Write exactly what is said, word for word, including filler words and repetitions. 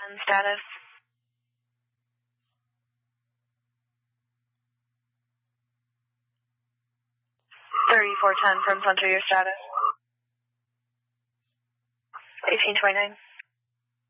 And status. thirty-four ten from Center, your status. eighteen twenty-nine.